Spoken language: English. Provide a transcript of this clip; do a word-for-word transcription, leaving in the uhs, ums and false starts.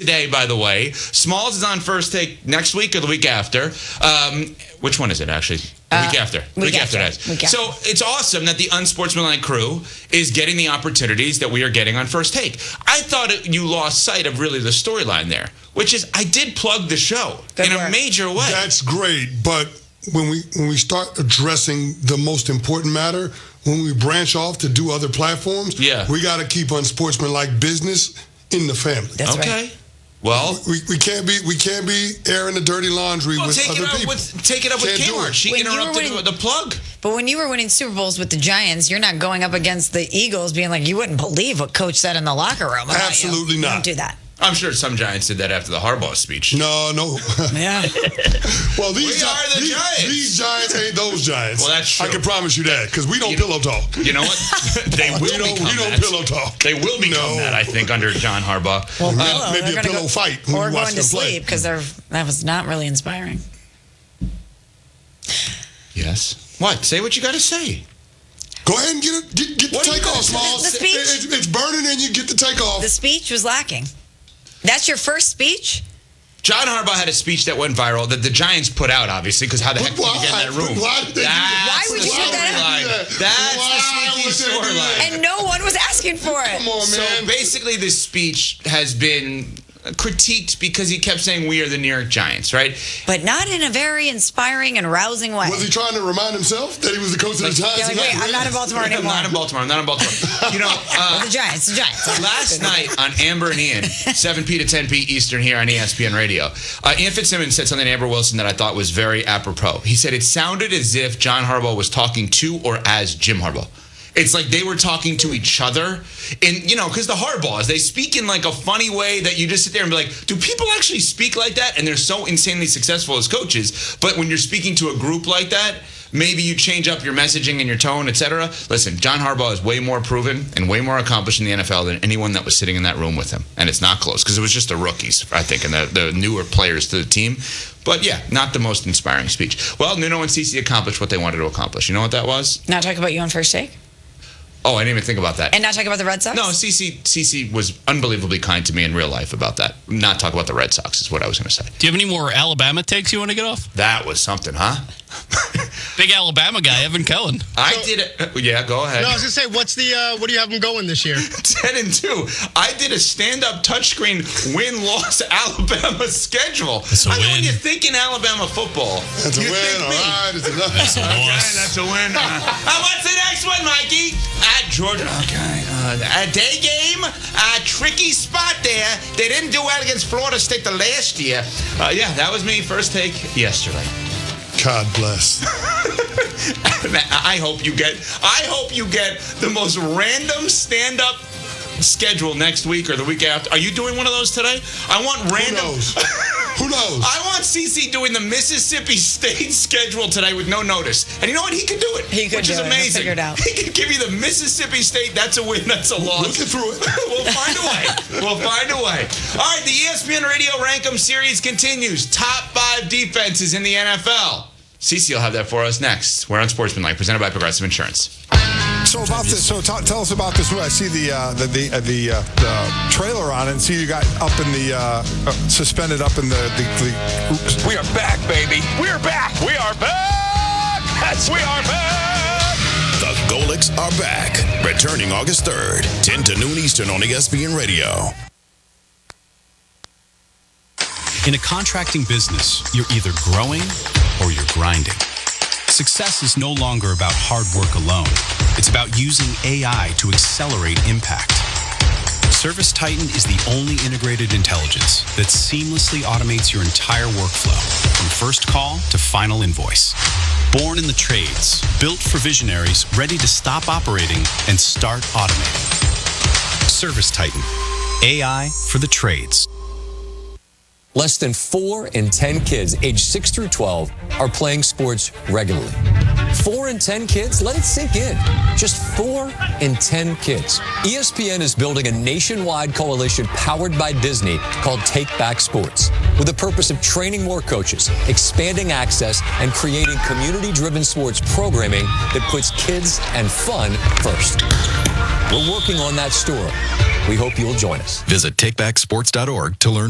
today, by the way. Smalls is on First Take next week or the week after. Um, which one is it, actually? The Uh, week after. The week week after. after that. Week after. So it's awesome that the Unsportsmanlike crew is getting the opportunities that we are getting on First Take. I thought it, you lost sight of really the storyline there, which is I did plug the show Good in work. a major way. That's great, but when we when we start addressing the most important matter, when we branch off to do other platforms, Yeah. we got to keep Unsportsmanlike business in the family. That's okay. right. Well, We, we can't be we can't be airing the dirty laundry well with take, other it up people. with, take it up with Can't do Kmart. it. She When you were interrupted winning- the plug. But when you were winning Super Bowls with the Giants, you're not going up against the Eagles being like, you wouldn't believe what Coach said in the locker room about you. Absolutely You not. Don't do that. I'm sure some Giants did that after the Harbaugh speech. No, no. Yeah. Well, these, We Gi- are the these, Giants. these Giants ain't those Giants. Well, that's true. I can promise you that because we don't You- pillow talk. You know what? They will We don't, become we don't that. pillow talk. They will become No. that, I think, under John Harbaugh. Well, Uh, pillow, maybe they're a gonna pillow go, fight when or you watch going to them play. sleep because that was not really inspiring. Yes. What? Say what you got to say. Go ahead and get it, get, get the What do you takeoff, got? Smalls. The- the speech? It- it's, it's burning and you get the takeoff. The speech was lacking. That's your first speech? John Harbaugh had a speech that went viral that the Giants put out, obviously, because how the But heck did you get in why? that room? But why did they do that? Why would the you put that out? storyline. That's Why the sneaky would they do storyline. that? And no one was asking for it. Come on, So man. basically, this speech has been critiqued because he kept saying, we are the New York Giants, right? But not in a very inspiring and rousing way. Was he trying to remind himself that he was the coach of the Giants? Yeah, like, wait, I'm not in Baltimore I'm anymore. not in Baltimore. I'm not in Baltimore. You know, uh, the Giants, the Giants. last night on Amber and Ian, seven p to ten p Eastern here on E S P N Radio, uh, Ian Fitzsimmons said something to Amber Wilson that I thought was very apropos. He said it sounded as if John Harbaugh was talking to or as Jim Harbaugh. It's like they were talking to each other. And, you know, because the Harbaughs, they speak in like a funny way that you just sit there and be like, do people actually speak like that? And they're so insanely successful as coaches. But when you're speaking to a group like that, maybe you change up your messaging and your tone, et cetera. Listen, John Harbaugh is way more proven and way more accomplished in the N F L than anyone that was sitting in that room with him. And it's not close because it was just the rookies, I think, and the, the newer players to the team. But yeah, not the most inspiring speech. Well, Nuno and Cece accomplished what they wanted to accomplish. You know what that was? Not talk about you on First Take? Oh, I didn't even think about that. And not talk about the Red Sox? No, Cece, Cece was unbelievably kind to me in real life about that. Not talk about the Red Sox is what I was going to say. Do you have any more Alabama takes you want to get off? That was something, huh? Big Alabama guy, Evan Cohen. I So- did it. Yeah, go ahead. No, I was gonna say, what's the uh, what do you have them going this year? ten and two. I did a stand-up touchscreen win-loss Alabama schedule. That's a I know when win. you're thinking Alabama football. That's a you win, think all me. right. It's enough. That's a Okay, loss. that's a win. Uh, uh, what's the next one, Mikey? At Georgia. Okay. Uh, a day game. A tricky spot there. They didn't do well against Florida State the last year. Uh, yeah, that was me. First take yesterday. God bless. I hope you get. I hope you get the most random stand-up schedule next week or the week after. Are you doing one of those today? I want Who random. knows? Who knows? I want C C doing the Mississippi State schedule today with no notice. And you know what? He could do it. He could which do is it. He'll amazing. figure it out. He could give you the Mississippi State. That's a win. That's a loss. We'll get through it. We'll find a way. We'll find a way. All right, the E S P N Radio Rankum series continues. Top five defenses in the N F L. Cece will have that for us next. We're on Sportsmanlike, presented by Progressive Insurance. So about this, so t- tell us about this movie. I see the uh, the the, uh, the, uh, the trailer on it, and see you got up in the uh, uh, suspended up in the, the, the. We are back, baby. We are back. We are back. Yes, we are back. The Golics are back. Returning August third, ten to noon Eastern on E S P N Radio. In a contracting business, you're either growing or you're grinding. Success is no longer about hard work alone. It's about using A I to accelerate impact. ServiceTitan is the only integrated intelligence that seamlessly automates your entire workflow, from first call to final invoice. Born in the trades, built for visionaries ready to stop operating and start automating. ServiceTitan, A I for the trades. Less than four in ten kids aged six through twelve are playing sports regularly. Four in ten kids? Let it sink in. Just four in ten kids. E S P N is building a nationwide coalition powered by Disney called Take Back Sports, with the purpose of training more coaches, expanding access, and creating community-driven sports programming that puts kids and fun first. We're working on that story. We hope you'll join us. Visit take back sports dot org to learn